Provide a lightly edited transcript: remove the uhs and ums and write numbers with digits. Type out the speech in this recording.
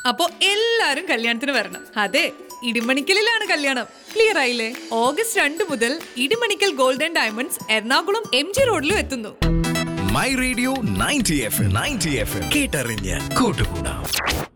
അപ്പോ എല്ലാരും കല്യാണത്തിന് വരണം. അതെ, ഇടിമണിക്കലിലാണ് കല്യാണം. ക്ലിയർ ആയില്ലേ? August 2 മുതൽ Idimannickal gold and diamonds Ernakulam MG റോഡിലും എത്തുന്നു. മൈ റേഡിയോ 90 FM കേട്ടറിഞ്ഞ് കൂട്ടുകൂടാം.